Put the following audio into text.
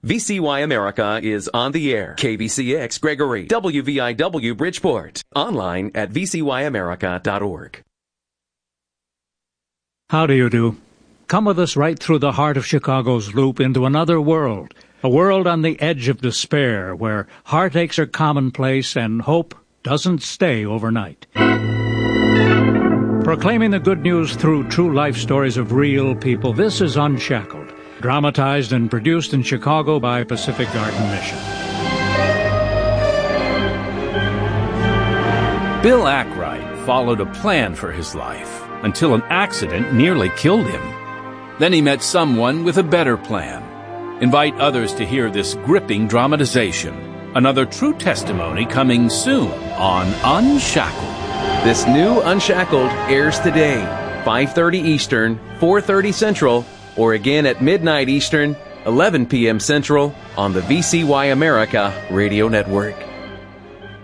VCY America is on the air. KBCX Gregory, WVIW Bridgeport. Online at vcyamerica.org. How do you do? Come with us right through the heart of Chicago's Loop into another world. A world on the edge of despair, where heartaches are commonplace and hope doesn't stay overnight. Proclaiming the good news through true life stories of real people, this is Unshackled, dramatized and produced in Chicago by Pacific Garden Mission. Bill Ackright followed a plan for his life until an accident nearly killed him. Then he met someone with a better plan. Invite others to hear this gripping dramatization. Another true testimony coming soon on Unshackled. This new Unshackled airs today, 5:30 Eastern, 4:30 Central, or again at midnight Eastern, 11 p.m. Central on the VCY America Radio Network.